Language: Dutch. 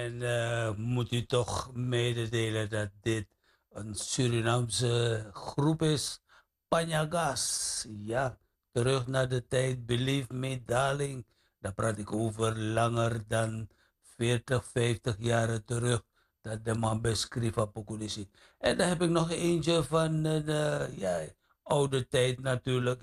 En moet u toch mededelen dat dit een Surinaamse groep is. Panyagas, ja. Terug naar de tijd, believe me darling. Daar praat ik over langer dan 40, 50 jaren terug. Dat de man beschreef op Pokudisi. En dan heb ik nog eentje van de ja, oude tijd natuurlijk.